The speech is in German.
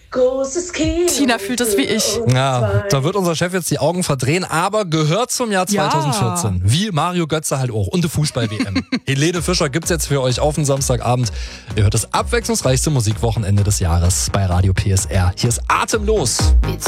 großes Kino. Tina fühlt es wie ich. Ja, da wird unser Chef jetzt die Augen verdrehen, aber gehört zum Jahr 2014. Wie Mario Götze halt auch. Und die Fußball-WM. Helene Fischer gibt's jetzt für euch auf den Samstagabend. Ihr hört das abwechslungsreichste Musikwochenende des Jahres bei Radio PSR. Hier ist Atemlos.